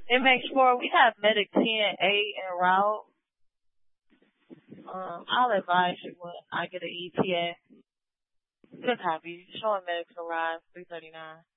MX4, we have Medic 10A en route. I'll advise you when I get an ETA. Good copy. Showing Medic's arrive, 339.